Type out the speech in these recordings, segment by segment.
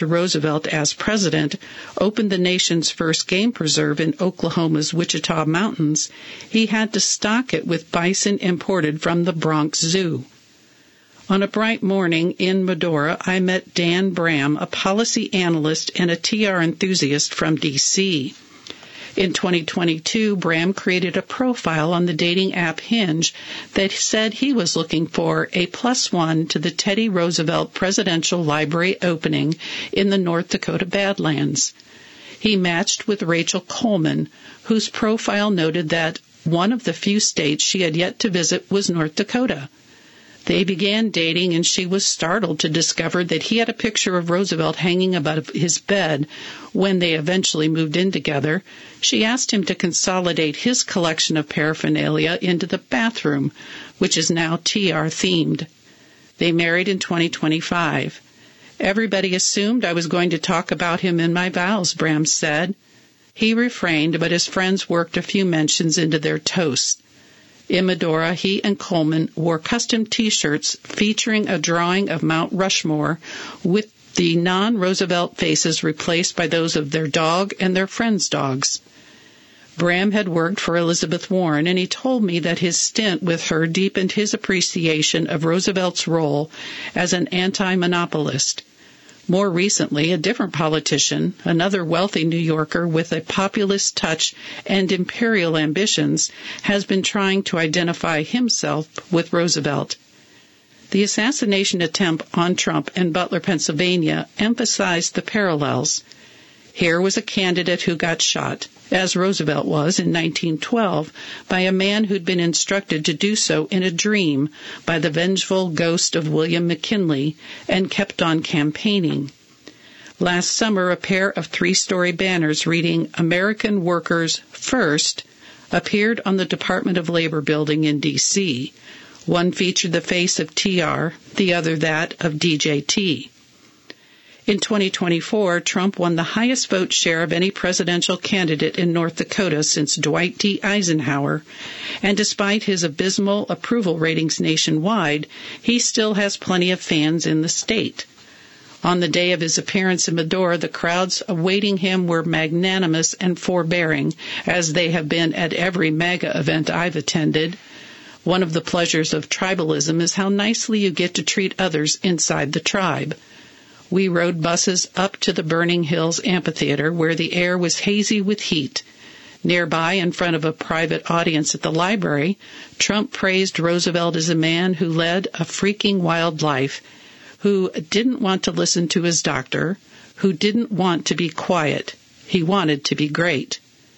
Roosevelt as president opened the nation's first game preserve in Oklahoma's Wichita Mountains, he had to stock it with bison imported from the Bronx Zoo. On a bright morning in Medora, I met Dan Bram, a policy analyst and a TR enthusiast from D.C. In 2022, Bram created a profile on the dating app Hinge that said he was looking for a +1 to the Teddy Roosevelt Presidential Library opening in the North Dakota Badlands. He matched with Rachel Coleman, whose profile noted that one of the few states she had yet to visit was North Dakota. They began dating, and she was startled to discover that he had a picture of Roosevelt hanging above his bed. When they eventually moved in together, she asked him to consolidate his collection of paraphernalia into the bathroom, which is now TR-themed. They married in 2025. Everybody assumed I was going to talk about him in my vows, Bram said. He refrained, but his friends worked a few mentions into their toast. In Medora, he and Coleman wore custom T-shirts featuring a drawing of Mount Rushmore with the non-Roosevelt faces replaced by those of their dog and their friends' dogs. Bram had worked for Elizabeth Warren, and he told me that his stint with her deepened his appreciation of Roosevelt's role as an anti-monopolist. More recently, a different politician, another wealthy New Yorker with a populist touch and imperial ambitions, has been trying to identify himself with Roosevelt. The assassination attempt on Trump in Butler, Pennsylvania, emphasized the parallels. Here was a candidate who got shot, as Roosevelt was in 1912, by a man who'd been instructed to do so in a dream by the vengeful ghost of William McKinley, and kept on campaigning. Last summer, a pair of 3-story banners reading "American Workers First" appeared on the Department of Labor building in D.C. One featured the face of TR, the other that of DJT. In 2024, Trump won the highest vote share of any presidential candidate in North Dakota since Dwight D. Eisenhower, and despite his abysmal approval ratings nationwide, he still has plenty of fans in the state. On the day of his appearance in Medora, the crowds awaiting him were magnanimous and forbearing, as they have been at every MAGA event I've attended. One of the pleasures of tribalism is how nicely you get to treat others inside the tribe. We rode buses up to the Burning Hills Amphitheater, where the air was hazy with heat. Nearby, in front of a private audience at the library, Trump praised Roosevelt as a man who led a freaking wild life, who didn't want to listen to his doctor, who didn't want to be quiet. He wanted to be great.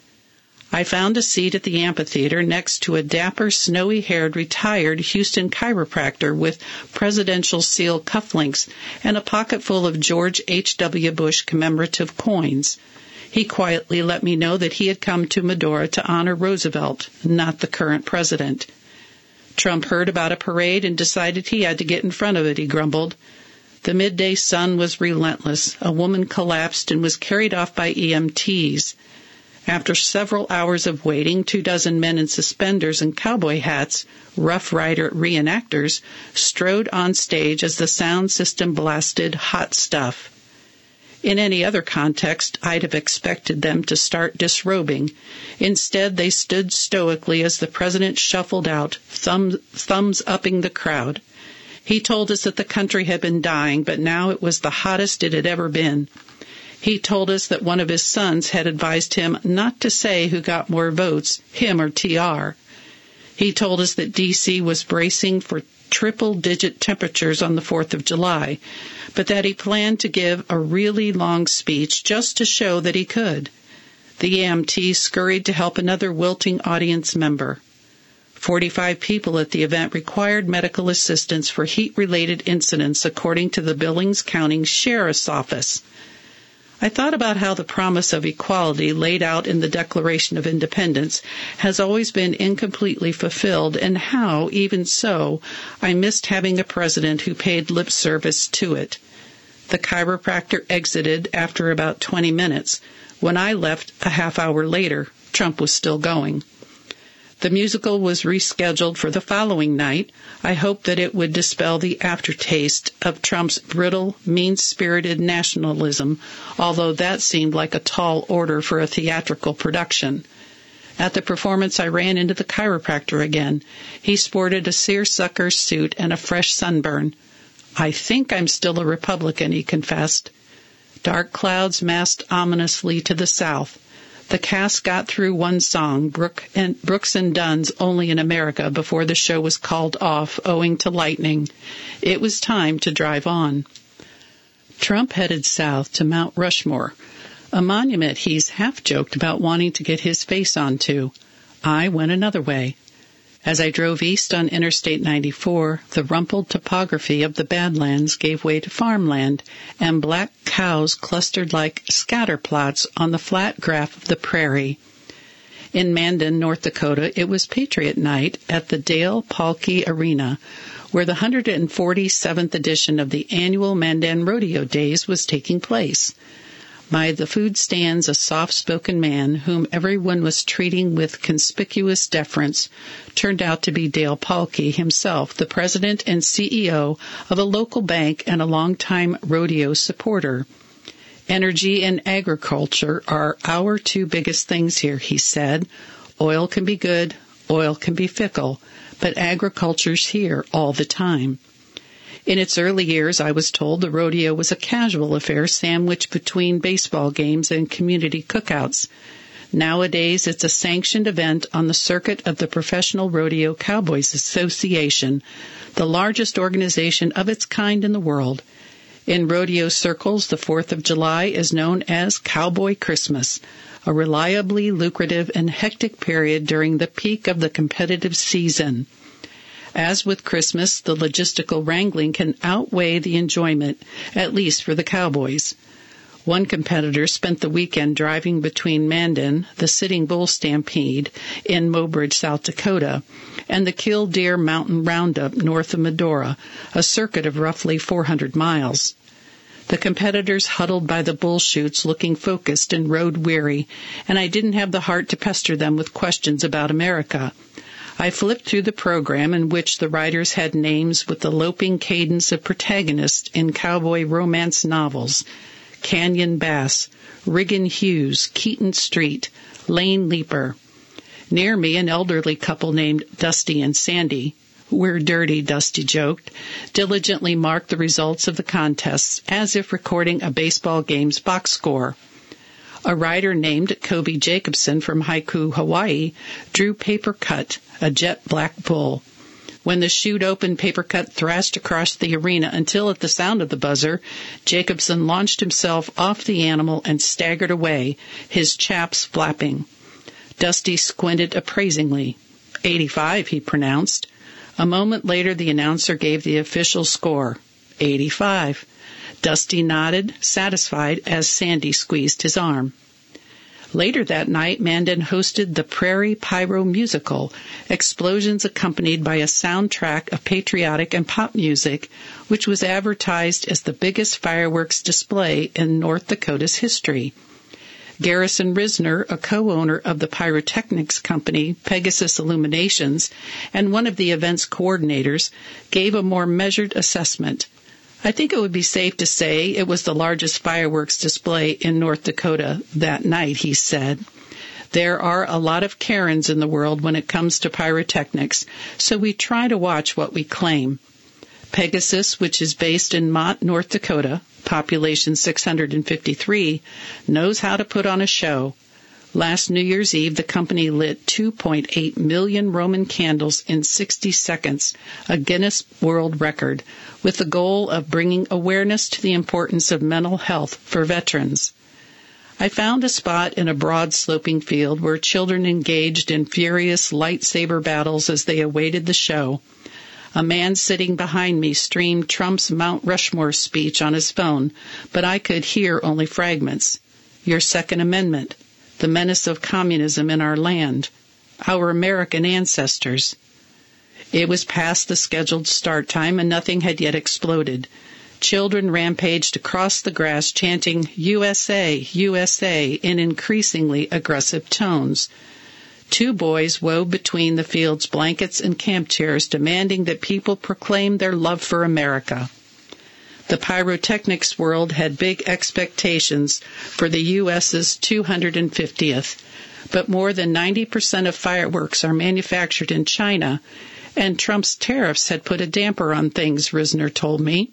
I found a seat at the amphitheater next to a dapper, snowy-haired, retired Houston chiropractor with presidential seal cufflinks and a pocket full of George H.W. Bush commemorative coins. He quietly let me know that he had come to Medora to honor Roosevelt, not the current president. Trump heard about a parade and decided he had to get in front of it, he grumbled. The midday sun was relentless. A woman collapsed and was carried off by EMTs. After several hours of waiting, 24 men in suspenders and cowboy hats, Rough Rider reenactors, strode on stage as the sound system blasted Hot Stuff. In any other context, I'd have expected them to start disrobing. Instead, they stood stoically as the president shuffled out, thumbs-upping the crowd. He told us that the country had been dying, but now it was the hottest it had ever been. He told us that one of his sons had advised him not to say who got more votes, him or TR. He told us that D.C. was bracing for triple-digit temperatures on the 4th of July, but that he planned to give a really long speech just to show that he could. The EMT scurried to help another wilting audience member. 45 people at the event required medical assistance for heat-related incidents, according to the Billings County Sheriff's Office. I thought about how the promise of equality laid out in the Declaration of Independence has always been incompletely fulfilled, and how, even so, I missed having a president who paid lip service to it. The chiropractor exited after about 20 minutes. When I left a half hour later, Trump was still going. The musical was rescheduled for the following night. I hoped that it would dispel the aftertaste of Trump's brittle, mean-spirited nationalism, although that seemed like a tall order for a theatrical production. At the performance, I ran into the chiropractor again. He sported a seersucker suit and a fresh sunburn. "I think I'm still a Republican," he confessed. Dark clouds massed ominously to the south. The cast got through one song, Brooks and Dunn's Only in America, before the show was called off owing to lightning. It was time to drive on. Trump headed south to Mount Rushmore, a monument he's half-joked about wanting to get his face onto. I went another way. As I drove east on Interstate 94, the rumpled topography of the Badlands gave way to farmland, and black cows clustered like scatterplots on the flat graph of the prairie. In Mandan, North Dakota, it was Patriot Night at the Dale Pahlke Arena, where the 147th edition of the annual Mandan Rodeo Days was taking place. By the food stands, a soft-spoken man whom everyone was treating with conspicuous deference turned out to be Dale Pahlke himself, the president and CEO of a local bank and a longtime rodeo supporter. "Energy and agriculture are our two biggest things here," he said. "Oil can be good, oil can be fickle, but agriculture's here all the time." In its early years, I was told, the rodeo was a casual affair sandwiched between baseball games and community cookouts. Nowadays, it's a sanctioned event on the circuit of the Professional Rodeo Cowboys Association, the largest organization of its kind in the world. In rodeo circles, the 4th of July is known as Cowboy Christmas, a reliably lucrative and hectic period during the peak of the competitive season. As with Christmas, the logistical wrangling can outweigh the enjoyment, at least for the cowboys. One competitor spent the weekend driving between Mandan, the Sitting Bull Stampede in Mobridge, South Dakota, and the Killdeer Mountain Roundup north of Medora, a circuit of roughly 400 miles. The competitors huddled by the bull chutes looking focused and road-weary, and I didn't have the heart to pester them with questions about America. I flipped through the program, in which the writers had names with the loping cadence of protagonists in cowboy romance novels: Canyon Bass, Riggin Hughes, Keaton Street, Lane Leaper. Near me, an elderly couple named Dusty and Sandy, "We're dirty," Dusty joked, diligently marked the results of the contests, as if recording a baseball game's box score. A rider named Kobe Jacobson from Haiku, Hawaii, drew Paper Cut, a jet black bull. When the chute opened, Paper Cut thrashed across the arena until, at the sound of the buzzer, Jacobson launched himself off the animal and staggered away, his chaps flapping. Dusty squinted appraisingly. 85, he pronounced. A moment later, the announcer gave the official score, 85. Dusty nodded, satisfied, as Sandy squeezed his arm. Later that night, Mandan hosted the Prairie Pyro Musical, explosions accompanied by a soundtrack of patriotic and pop music, which was advertised as the biggest fireworks display in North Dakota's history. Garrison Risner, a co-owner of the pyrotechnics company Pegasus Illuminations and one of the event's coordinators, gave a more measured assessment. "I think it would be safe to say it was the largest fireworks display in North Dakota that night," he said. "There are a lot of Karens in the world when it comes to pyrotechnics, so we try to watch what we claim." Pegasus, which is based in Mott, North Dakota, population 653, knows how to put on a show. Last New Year's Eve, the company lit 2.8 million Roman candles in 60 seconds, a Guinness World Record, with the goal of bringing awareness to the importance of mental health for veterans. I found a spot in a broad sloping field where children engaged in furious lightsaber battles as they awaited the show. A man sitting behind me streamed Trump's Mount Rushmore speech on his phone, but I could hear only fragments. "Your Second Amendment, the menace of communism in our land, our American ancestors." It was past the scheduled start time, and nothing had yet exploded. Children rampaged across the grass chanting "USA, USA" in increasingly aggressive tones. 2 boys wove between the fields blankets and camp chairs, demanding that people proclaim their love for America. The pyrotechnics world had big expectations for the U.S.'s 250th, but more than 90% of fireworks are manufactured in China, and Trump's tariffs had put a damper on things, Risner told me.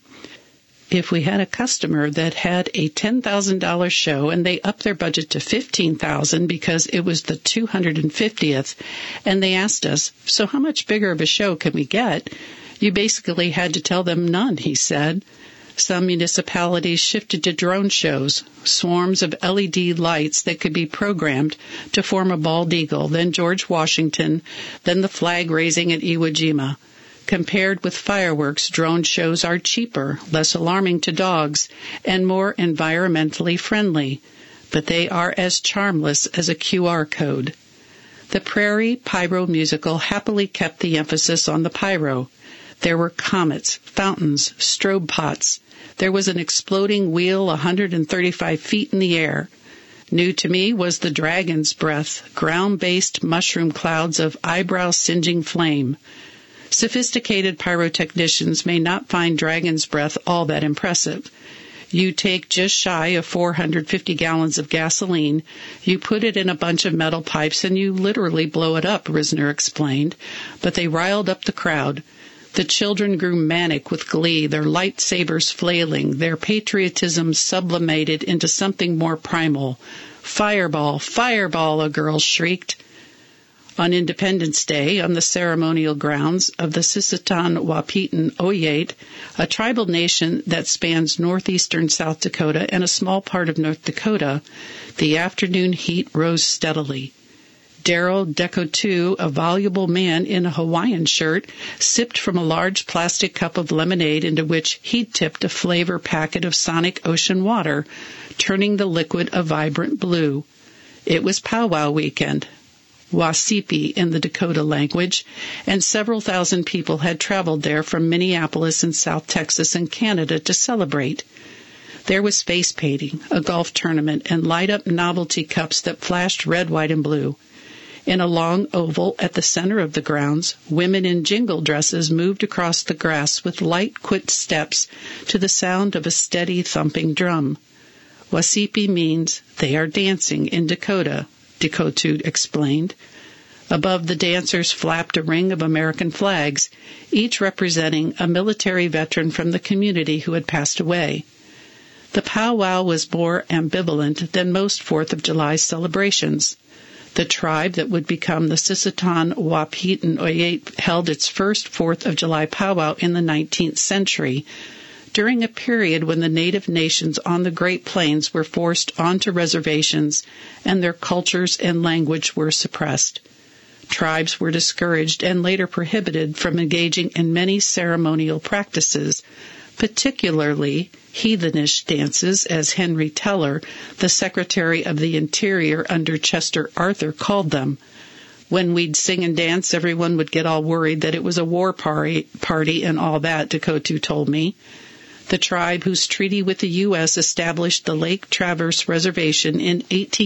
If we had a customer that had a $10,000 show and they upped their budget to $15,000 because it was the 250th, and they asked us, so how much bigger of a show can we get? You basically had to tell them none, he said. Some municipalities shifted to drone shows, swarms of LED lights that could be programmed to form a bald eagle, then George Washington, then the flag raising at Iwo Jima. Compared with fireworks, drone shows are cheaper, less alarming to dogs, and more environmentally friendly, but they are as charmless as a QR code. The Prairie Pyro Musical happily kept the emphasis on the pyro. There were comets, fountains, strobe pots. There was an exploding wheel 135 feet in the air. New to me was the dragon's breath, ground-based mushroom clouds of eyebrow-singeing flame. Sophisticated pyrotechnicians may not find dragon's breath all that impressive. You take just shy of 450 gallons of gasoline, you put it in a bunch of metal pipes, and you literally blow it up, Risner explained. But they riled up the crowd. The children grew manic with glee, their lightsabers flailing, their patriotism sublimated into something more primal. "Fireball! Fireball!" a girl shrieked. On Independence Day, on the ceremonial grounds of the Sisseton Wahpeton Oyate, a tribal nation that spans northeastern South Dakota and a small part of North Dakota, the afternoon heat rose steadily. Darrell Decoteau, a voluble man in a Hawaiian shirt, sipped from a large plastic cup of lemonade into which he'd tipped a flavor packet of Sonic Ocean water, turning the liquid a vibrant blue. It was powwow weekend, Wasipi in the Dakota language, and several thousand people had traveled there from Minneapolis and South Texas and Canada to celebrate. There was face painting, a golf tournament, and light-up novelty cups that flashed red, white, and blue. In a long oval at the center of the grounds, women in jingle dresses moved across the grass with light, quick steps to the sound of a steady thumping drum. Wasipi means they are dancing in Dakota, Decoteau explained. Above the dancers flapped a ring of American flags, each representing a military veteran from the community who had passed away. The powwow was more ambivalent than most 4th of July celebrations. The tribe that would become the Sisseton Wahpeton Oyate held its first 4th of July powwow in the 19th century, during a period when the native nations on the Great Plains were forced onto reservations and their cultures and language were suppressed. Tribes were discouraged and later prohibited from engaging in many ceremonial practices, particularly heathenish dances, as Henry Teller, the Secretary of the Interior under Chester Arthur, called them. When we'd sing and dance, everyone would get all worried that it was a war party and all that, Decoteau told me. The tribe whose treaty with the U.S. established the Lake Traverse Reservation in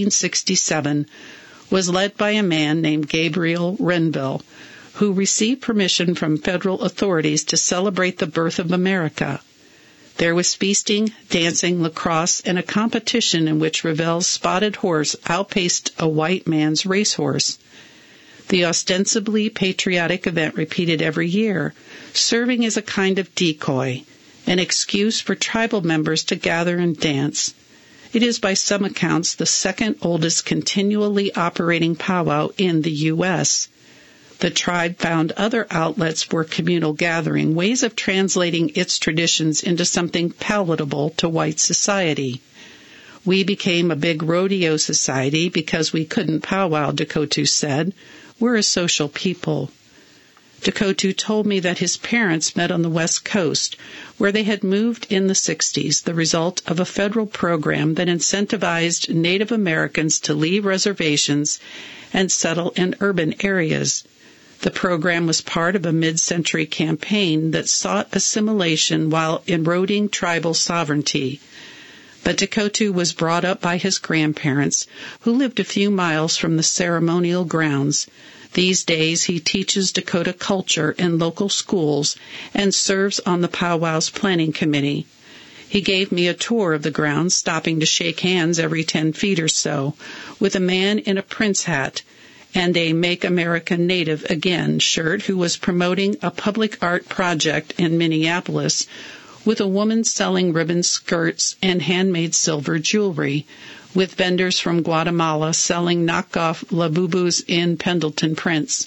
1867 was led by a man named Gabriel Renville, who received permission from federal authorities to celebrate the birth of America. There was feasting, dancing, lacrosse, and a competition in which Renville's spotted horse outpaced a white man's racehorse. The ostensibly patriotic event repeated every year, serving as a kind of decoy, an excuse for tribal members to gather and dance. It is by some accounts the second oldest continually operating powwow in the U.S. The tribe found other outlets for communal gathering, ways of translating its traditions into something palatable to white society. We became a big rodeo society because we couldn't powwow, Decoteau said. We're a social people. Decoteau told me that his parents met on the West Coast, where they had moved in the 60s, the result of a federal program that incentivized Native Americans to leave reservations and settle in urban areas. The program was part of a mid-century campaign that sought assimilation while eroding tribal sovereignty. But Decotu was brought up by his grandparents, who lived a few miles from the ceremonial grounds. These days he teaches Dakota culture in local schools and serves on the powwow's planning committee. He gave me a tour of the grounds, stopping to shake hands every 10 feet or so, with a man in a Prince hat and a Make America Native Again shirt who was promoting a public art project in Minneapolis with a woman selling ribbon skirts and handmade silver jewelry, with vendors from Guatemala selling knockoff Labubus in Pendleton prints.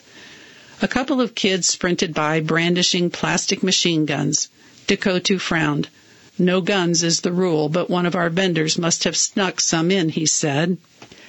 A couple of kids sprinted by brandishing plastic machine guns. Decotu frowned. No guns is the rule, but one of our vendors must have snuck some in, he said.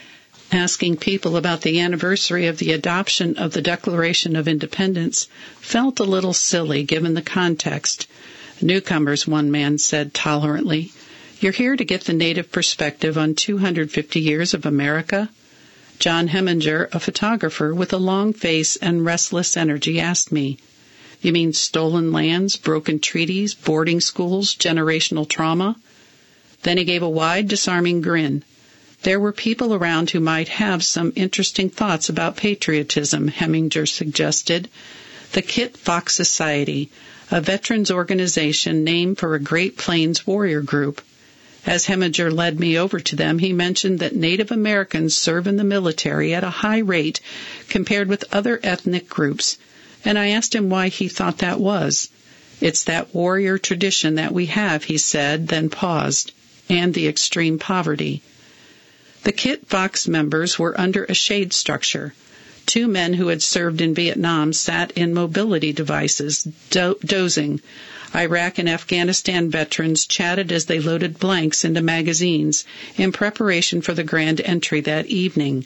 Asking people about the anniversary of the adoption of the Declaration of Independence felt a little silly given the context. Newcomers, one man said tolerantly. You're here to get the native perspective on 250 years of America? John Heminger, a photographer with a long face and restless energy, asked me, You mean stolen lands, broken treaties, boarding schools, generational trauma? Then he gave a wide, disarming grin. There were people around who might have some interesting thoughts about patriotism, Heminger suggested. The Kit Fox Society, a veterans organization named for a Great Plains warrior group. As Heminger led me over to them, he mentioned that Native Americans serve in the military at a high rate compared with other ethnic groups, and I asked him why he thought that was. It's that warrior tradition that we have, he said, then paused, and the extreme poverty. The Kit Fox members were under a shade structure. 2 men who had served in Vietnam sat in mobility devices, dozing. Iraq and Afghanistan veterans chatted as they loaded blanks into magazines in preparation for the grand entry that evening.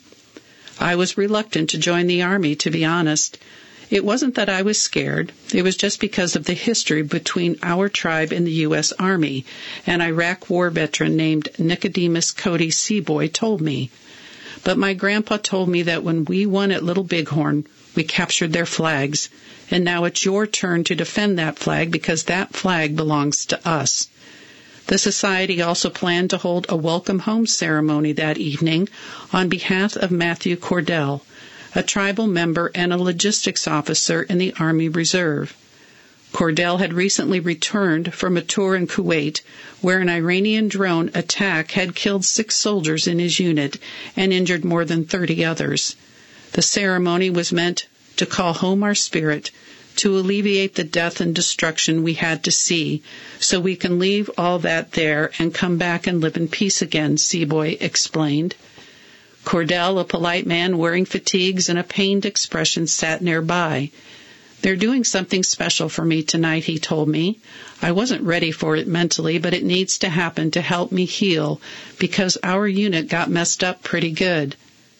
I was reluctant to join the Army, to be honest. It wasn't that I was scared. It was just because of the history between our tribe and the U.S. Army, an Iraq war veteran named Nicodemus Cody Seaboy told me. But my grandpa told me that when we won at Little Bighorn, we captured their flags, and now it's your turn to defend that flag because that flag belongs to us. The society also planned to hold a welcome home ceremony that evening on behalf of Matthew Cordell, a tribal member and a logistics officer in the Army Reserve. Cordell had recently returned from a tour in Kuwait, where an Iranian drone attack had killed 6 soldiers in his unit and injured more than 30 others. The ceremony was meant to call home our spirit, to alleviate the death and destruction we had to see, so we can leave all that there and come back and live in peace again, Seaboy explained. Cordell, a polite man wearing fatigues and a pained expression, sat nearby. They're doing something special for me tonight, he told me. I wasn't ready for it mentally, but it needs to happen to help me heal because our unit got messed up pretty good.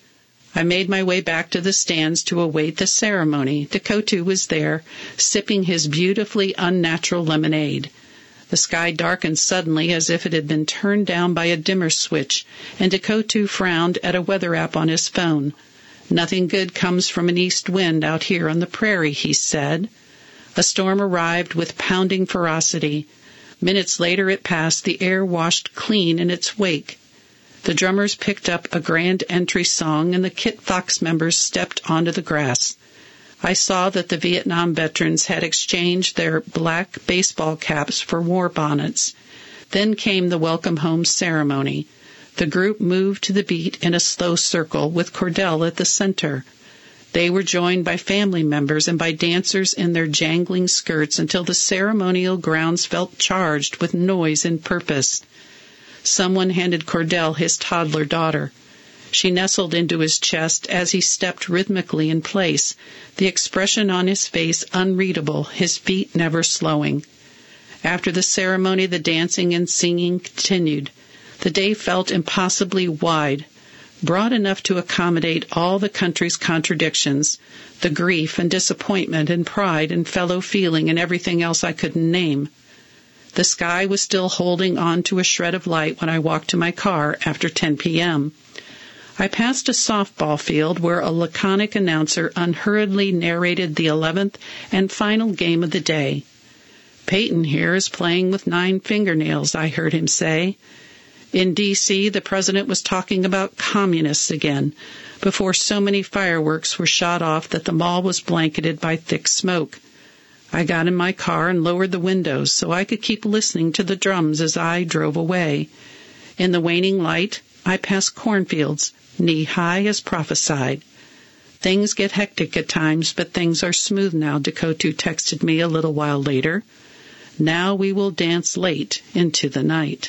I made my way back to the stands to await the ceremony. Decotu was there, sipping his beautifully unnatural lemonade. The sky darkened suddenly as if it had been turned down by a dimmer switch, and Decotu frowned at a weather app on his phone. Nothing good comes from an east wind out here on the prairie, he said. A storm arrived with pounding ferocity. Minutes later it passed, the air washed clean in its wake. The drummers picked up a grand entry song, and the Kit Fox members stepped onto the grass. I saw that the Vietnam veterans had exchanged their black baseball caps for war bonnets. Then came the welcome home ceremony. The group moved to the beat in a slow circle, with Cordell at the center. They were joined by family members and by dancers in their jangling skirts until the ceremonial grounds felt charged with noise and purpose. Someone handed Cordell his toddler daughter. She nestled into his chest as he stepped rhythmically in place, the expression on his face unreadable, his feet never slowing. After the ceremony, the dancing and singing continued. The day felt impossibly wide, broad enough to accommodate all the country's contradictions, the grief and disappointment and pride and fellow feeling and everything else I couldn't name. The sky was still holding on to a shred of light when I walked to my car after 10 p.m. I passed a softball field where a laconic announcer unhurriedly narrated the 11th and final game of the day. Peyton here is playing with 9 fingernails, I heard him say. In D.C., the president was talking about communists again, before so many fireworks were shot off that the mall was blanketed by thick smoke. I got in my car and lowered the windows so I could keep listening to the drums as I drove away. In the waning light, I passed cornfields, knee-high as prophesied. Things get hectic at times, but things are smooth now, Dekotu texted me a little while later. Now we will dance late into the night.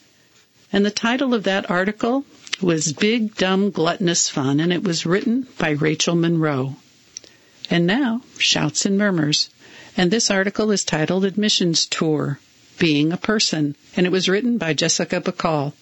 And the title of that article was Big Dumb Gluttonous Fun, and it was written by Rachel Monroe. And now, Shouts and Murmurs. And this article is titled Admissions Tour, Being a Person, and it was written by Jessica Bacall.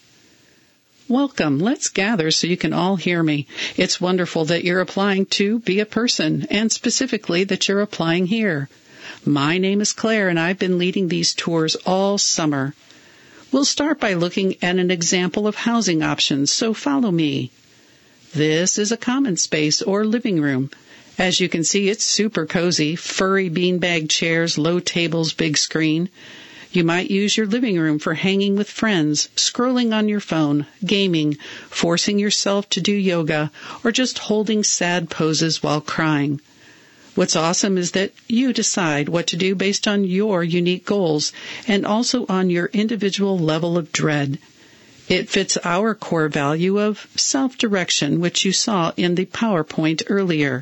Welcome. Let's gather so you can all hear me. It's wonderful that you're applying to be a person, and specifically that you're applying here. My name is Claire, and I've been leading these tours all summer. We'll start by looking at an example of housing options, so follow me. This is a common space or living room. As you can see, it's super cozy, furry beanbag chairs, low tables, big screen. You might use your living room for hanging with friends, scrolling on your phone, gaming, forcing yourself to do yoga, or just holding sad poses while crying. What's awesome is that you decide what to do based on your unique goals and also on your individual level of dread. It fits our core value of self-direction, which you saw in the PowerPoint earlier.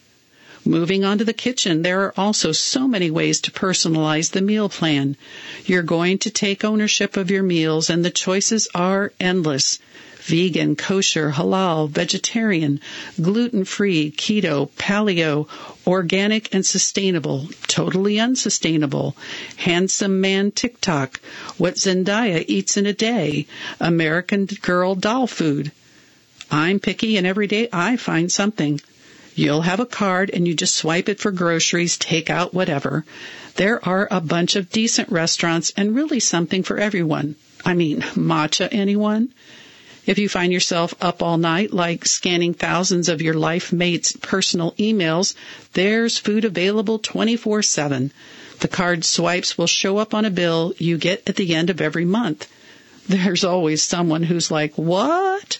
Moving on to the kitchen, there are also so many ways to personalize the meal plan. You're going to take ownership of your meals, and the choices are endless. Vegan, kosher, halal, vegetarian, gluten-free, keto, paleo, organic and sustainable, totally unsustainable, handsome man TikTok, what Zendaya eats in a day, American Girl doll food. I'm picky, and every day I find something. You'll have a card and you just swipe it for groceries, takeout, whatever. There are a bunch of decent restaurants and really something for everyone. I mean, matcha, anyone? If you find yourself up all night, like scanning thousands of your life mate's personal emails, there's food available 24/7. The card swipes will show up on a bill you get at the end of every month. There's always someone who's like, what?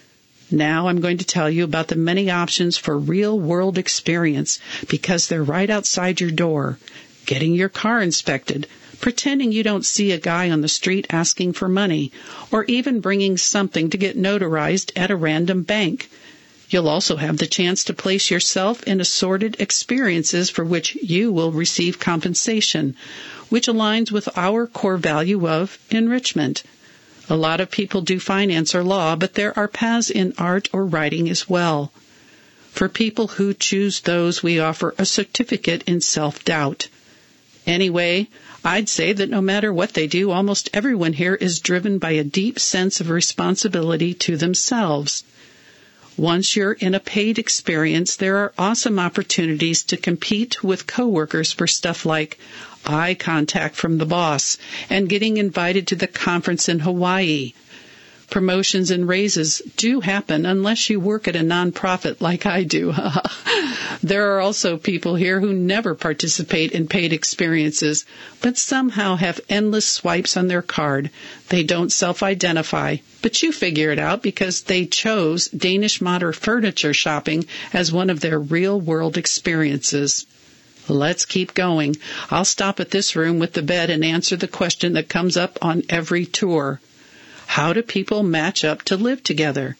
Now I'm going to tell you about the many options for real-world experience because they're right outside your door. Getting your car inspected, pretending you don't see a guy on the street asking for money, or even bringing something to get notarized at a random bank. You'll also have the chance to place yourself in assorted experiences for which you will receive compensation, which aligns with our core value of enrichment. A lot of people do finance or law, but there are paths in art or writing as well. For people who choose those, we offer a certificate in self-doubt. Anyway, I'd say that no matter what they do, almost everyone here is driven by a deep sense of responsibility to themselves. Once you're in a paid experience, there are awesome opportunities to compete with coworkers for stuff like eye contact from the boss and getting invited to the conference in Hawaii. Promotions and raises do happen unless you work at a nonprofit like I do. There are also people here who never participate in paid experiences, but somehow have endless swipes on their card. They don't self-identify, but you figure it out because they chose Danish modern furniture shopping as one of their real-world experiences. Let's keep going. I'll stop at this room with the bed and answer the question that comes up on every tour. How do people match up to live together?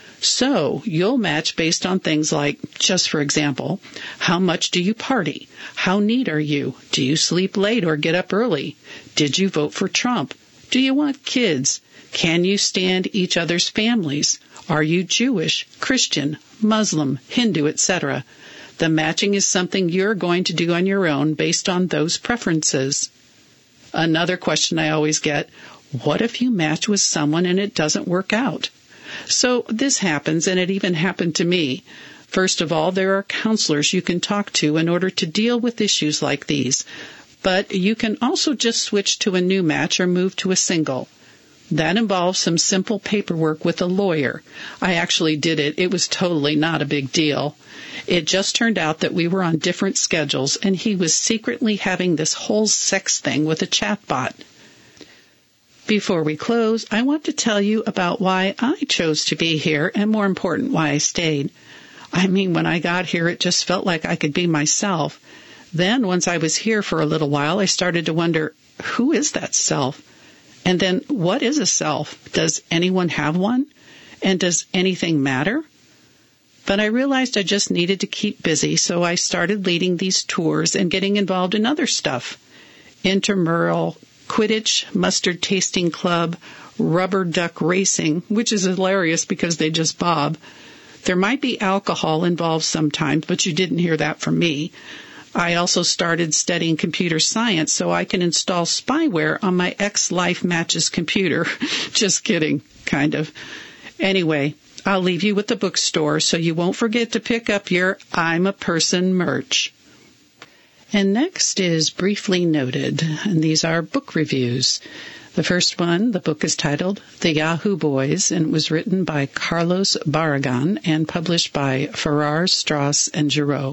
So, you'll match based on things like, just for example, how much do you party? How neat are you? Do you sleep late or get up early? Did you vote for Trump? Do you want kids? Can you stand each other's families? Are you Jewish, Christian, Muslim, Hindu, etc.? The matching is something you're going to do on your own based on those preferences. Another question I always get, what if you match with someone and it doesn't work out? So this happens, and it even happened to me. First of all, there are counselors you can talk to in order to deal with issues like these. But you can also just switch to a new match or move to a single. That involves some simple paperwork with a lawyer. I actually did it. It was totally not a big deal. It just turned out that we were on different schedules, and he was secretly having this whole sex thing with a chatbot. Before we close, I want to tell you about why I chose to be here and, more important, why I stayed. I mean, when I got here, it just felt like I could be myself. Then, once I was here for a little while, I started to wonder, who is that self? And then, what is a self? Does anyone have one? And does anything matter? But I realized I just needed to keep busy, so I started leading these tours and getting involved in other stuff. Intramural Quidditch, mustard tasting club, rubber duck racing, which is hilarious because they just bob. There might be alcohol involved sometimes, but you didn't hear that from me. I also started studying computer science so I can install spyware on my ex-Life Matches computer. Just kidding, kind of. Anyway, I'll leave you with the bookstore so you won't forget to pick up your I'm a Person merch. And next is Briefly Noted, and these are book reviews. The first one, the book is titled The Yahoo Boys, and it was written by Carlos Barragan and published by Farrar, Straus, and Giroux.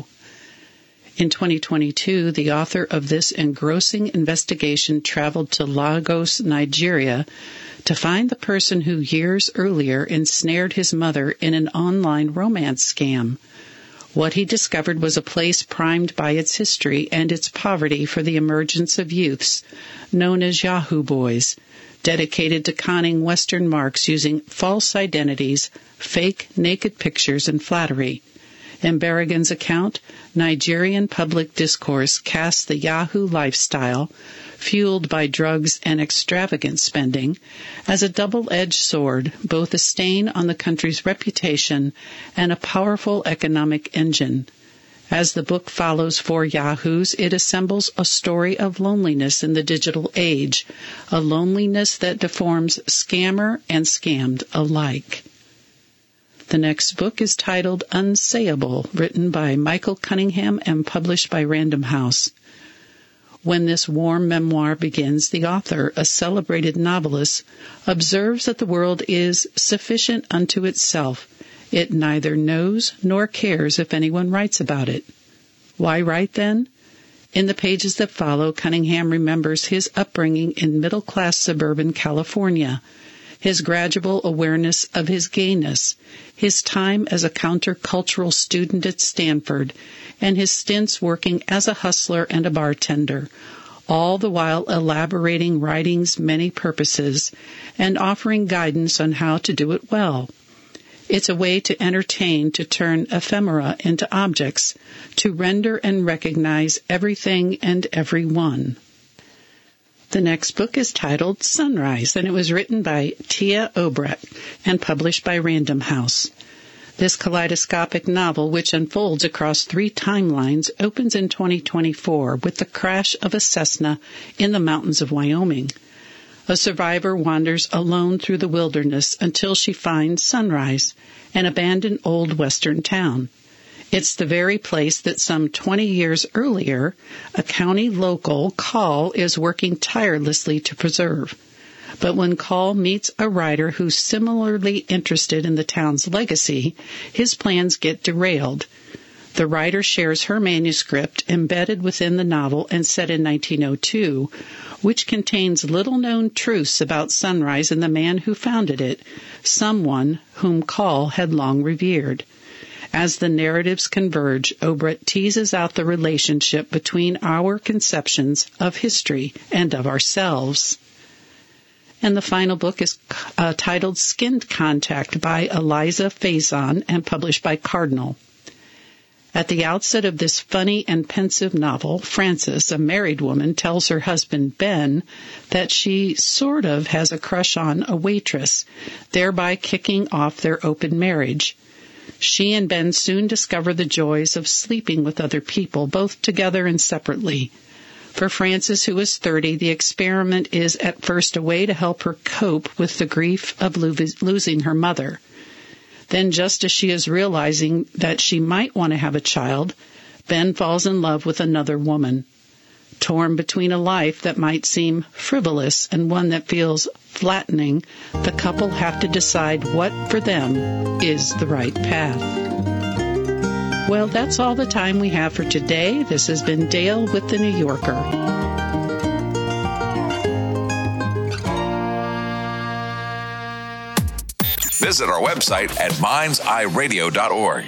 In 2022, the author of this engrossing investigation traveled to Lagos, Nigeria, to find the person who years earlier ensnared his mother in an online romance scam. What he discovered was a place primed by its history and its poverty for the emergence of youths, known as Yahoo Boys, dedicated to conning Western marks using false identities, fake naked pictures, and flattery. In Barragan's account, Nigerian public discourse casts the Yahoo lifestyle, fueled by drugs and extravagant spending, as a double-edged sword, both a stain on the country's reputation and a powerful economic engine. As the book follows four Yahoos, it assembles a story of loneliness in the digital age, a loneliness that deforms scammer and scammed alike. The next book is titled Unsayable, written by Michael Cunningham and published by Random House. When this warm memoir begins, the author, a celebrated novelist, observes that the world is sufficient unto itself. It neither knows nor cares if anyone writes about it. Why write, then? In the pages that follow, Cunningham remembers his upbringing in middle-class suburban California, his gradual awareness of his gayness, his time as a countercultural student at Stanford, and his stints working as a hustler and a bartender, all the while elaborating writing's many purposes and offering guidance on how to do it well. It's a way to entertain, to turn ephemera into objects, to render and recognize everything and everyone. The next book is titled Sunrise, and it was written by Tia Obrecht and published by Random House. This kaleidoscopic novel, which unfolds across 3 timelines, opens in 2024 with the crash of a Cessna in the mountains of Wyoming. A survivor wanders alone through the wilderness until she finds Sunrise, an abandoned old western town. It's the very place that some 20 years earlier, a county local, Call, is working tirelessly to preserve. But when Call meets a writer who's similarly interested in the town's legacy, his plans get derailed. The writer shares her manuscript embedded within the novel and set in 1902, which contains little-known truths about Sunrise and the man who founded it, someone whom Call had long revered. As the narratives converge, Obrecht teases out the relationship between our conceptions of history and of ourselves. And the final book is titled Skin Contact by Eliza Faison and published by Cardinal. At the outset of this funny and pensive novel, Frances, a married woman, tells her husband, Ben, that she sort of has a crush on a waitress, thereby kicking off their open marriage. She and Ben soon discover the joys of sleeping with other people, both together and separately. For Frances, who is 30, the experiment is at first a way to help her cope with the grief of losing her mother. Then, just as she is realizing that she might want to have a child, Ben falls in love with another woman. Torn between a life that might seem frivolous and one that feels flattening, the couple have to decide what, for them, is the right path. Well, that's all the time we have for today. This has been Dale with The New Yorker. Visit our website at mindseyeradio.org.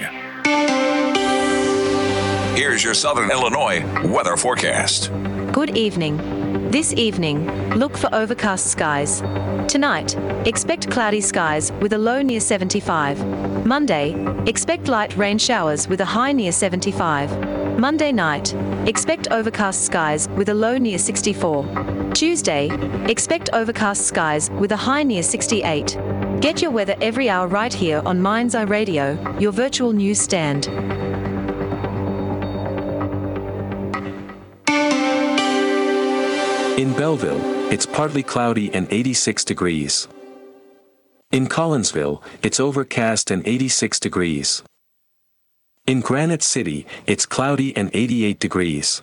Here's your Southern Illinois weather forecast. Good evening. This evening, look for overcast skies. Tonight, expect cloudy skies with a low near 75. Monday, expect light rain showers with a high near 75. Monday night, expect overcast skies with a low near 64. Tuesday, expect overcast skies with a high near 68. Get your weather every hour right here on Mind's Eye Radio, your virtual news stand. In Belleville, it's partly cloudy and 86 degrees. In Collinsville, it's overcast and 86 degrees. In Granite City, it's cloudy and 88 degrees.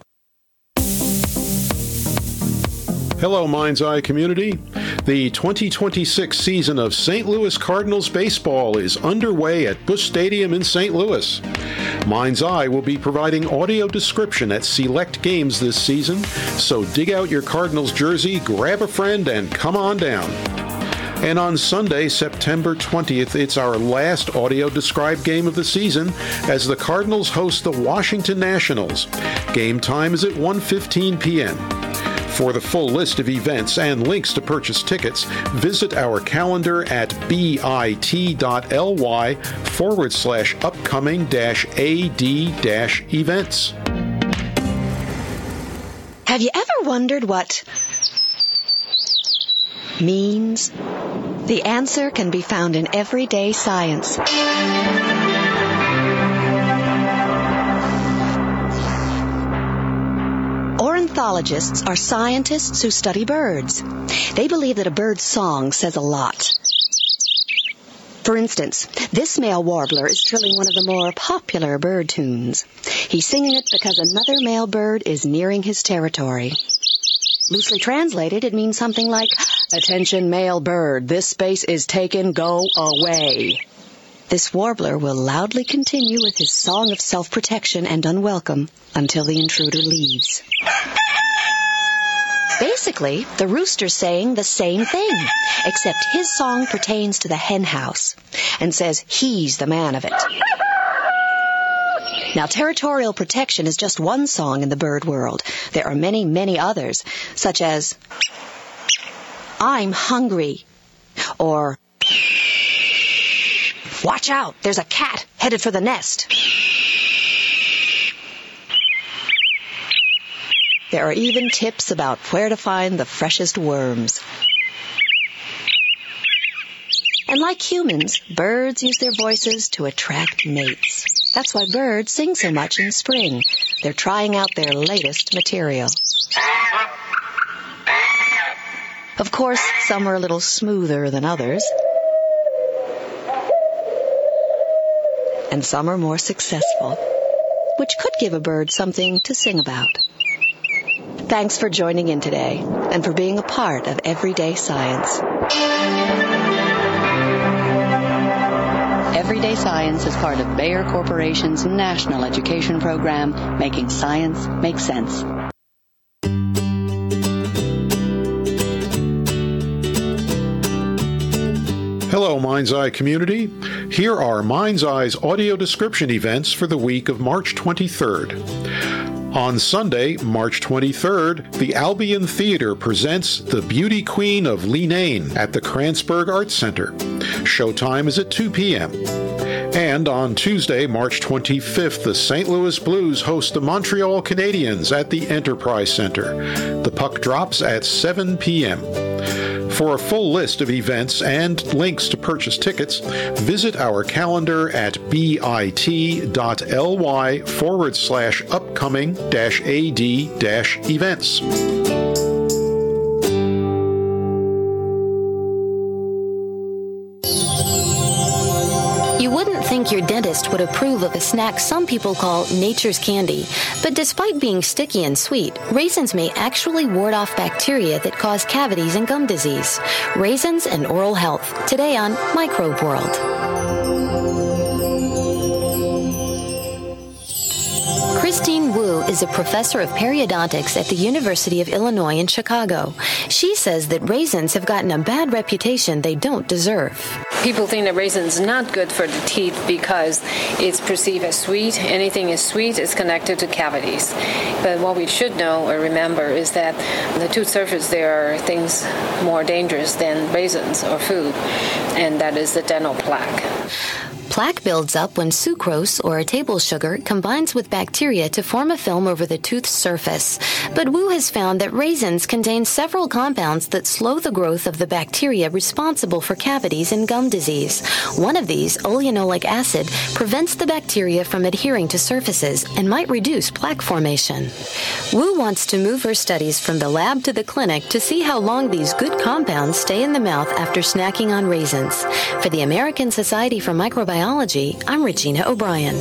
Hello, Mind's Eye community. The 2026 season of St. Louis Cardinals baseball is underway at Busch Stadium in St. Louis. Mind's Eye will be providing audio description at select games this season, so dig out your Cardinals jersey, grab a friend, and come on down. And on Sunday, September 20th, it's our last audio-described game of the season as the Cardinals host the Washington Nationals. Game time is at 1:15 p.m. For the full list of events and links to purchase tickets, visit our calendar at bit.ly/upcoming-ad-events. Have you ever wondered what means? The answer can be found in everyday science. Ornithologists are scientists who study birds. They believe that a bird's song says a lot. For instance, this male warbler is trilling one of the more popular bird tunes. He's singing it because another male bird is nearing his territory. Loosely translated, it means something like, "Attention male bird, this space is taken, go away." This warbler will loudly continue with his song of self-protection and unwelcome until the intruder leaves. Basically, the rooster's saying the same thing, except his song pertains to the hen house and says he's the man of it. Now, territorial protection is just one song in the bird world. There are many, many others, such as, "I'm hungry," or, "Watch out, there's a cat headed for the nest." There are even tips about where to find the freshest worms. And like humans, birds use their voices to attract mates. That's why birds sing so much in spring. They're trying out their latest material. Of course, some are a little smoother than others. And some are more successful, which could give a bird something to sing about. Thanks for joining in today and for being a part of Everyday Science. Everyday Science is part of Bayer Corporation's national education program, Making Science Make Sense. Hello, Mind's Eye community. Here are Mind's Eye's audio description events for the week of March 23rd. On Sunday, March 23rd, the Albion Theater presents The Beauty Queen of Leenane at the Kranzberg Arts Center. Showtime is at 2 p.m. And on Tuesday, March 25th, the St. Louis Blues host the Montreal Canadiens at the Enterprise Center. The puck drops at 7 p.m. For a full list of events and links to purchase tickets, visit our calendar at bit.ly/upcoming-ad-events. You wouldn't think your dentist would approve of a snack some people call nature's candy. But despite being sticky and sweet, raisins may actually ward off bacteria that cause cavities and gum disease. Raisins and oral health, today on Microbe World. Christine Wu is a professor of periodontics at the University of Illinois in Chicago. She says that raisins have gotten a bad reputation they don't deserve. People think that raisins not good for the teeth because it's perceived as sweet. Anything is sweet is connected to cavities. But what we should know or remember is that on the tooth surface there are things more dangerous than raisins or food, and that is the dental plaque. Plaque builds up when sucrose, or a table sugar, combines with bacteria to form a film over the tooth surface. But Wu has found that raisins contain several compounds that slow the growth of the bacteria responsible for cavities and gum disease. One of these, oleanolic acid, prevents the bacteria from adhering to surfaces and might reduce plaque formation. Wu wants to move her studies from the lab to the clinic to see how long these good compounds stay in the mouth after snacking on raisins. For the American Society for Microbiology, I'm Regina O'Brien.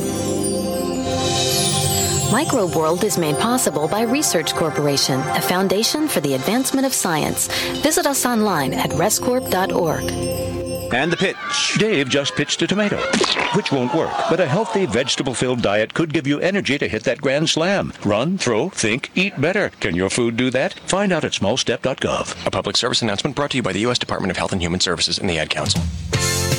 Microbe World is made possible by Research Corporation, a foundation for the advancement of science. Visit us online at rescorp.org. And the pitch. Dave just pitched a tomato, which won't work, but a healthy vegetable-filled diet could give you energy to hit that grand slam. Run, throw, think, eat better. Can your food do that? Find out at smallstep.gov. A public service announcement brought to you by the U.S. Department of Health and Human Services and the Ad Council.